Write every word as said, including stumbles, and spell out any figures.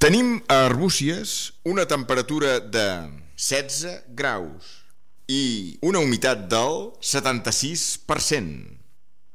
Tenim a Arbúcies una temperatura de setze graus i una humitat del setanta-sis per cent.